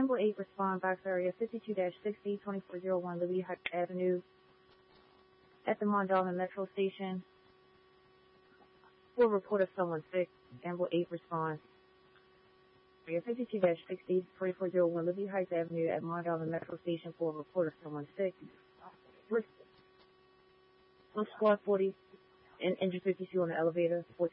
Amber 8 respond box area 52-60, 2401 Liberty Heights Avenue at the Mondawmin Metro Station. For report of someone sick, Amber 8 respond. Area 52-60, 2401 Liberty Heights Avenue at Mondawmin Metro Station for a report of someone sick. Squad 40 and engine 52 on the elevator, 14.